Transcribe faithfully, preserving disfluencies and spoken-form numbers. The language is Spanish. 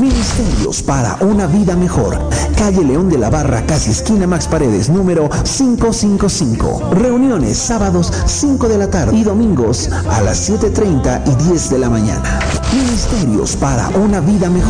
Ministerios para una vida mejor. Calle León de la Barra, casi esquina Max Paredes, número quinientos cincuenta y cinco. Reuniones sábados cinco de la tarde y domingos a las siete treinta y diez de la mañana. Ministerios para una vida mejor.